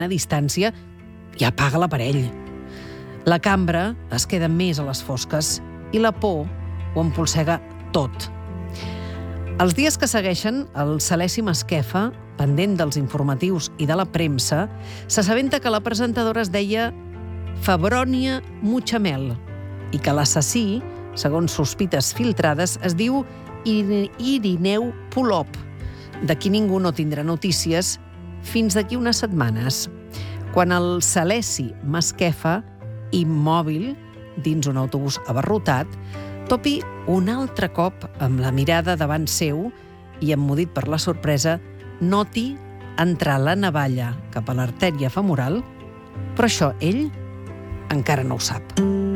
a distància i apaga l'aparell. La cambra es queda més a les fosques i la por ho empolsega tot. Els dies que segueixen, el Celesi Masquefa, pendent dels informatius i de la premsa, s'assabenta que la presentadora es deia Febrònia Mutxamel i que l'assassí, segons sospites filtrades, es diu Irineu Polop, de qui ningú no tindrà notícies fins d'aquí unes setmanes, quan el Celesi Masquefa, immòbil, dins un autobús abarrotat, topi un altre cop amb la mirada davant seu i, emmudit per la sorpresa, noti entrar la navalla cap a l'artèria femoral, però això ell encara no ho sap.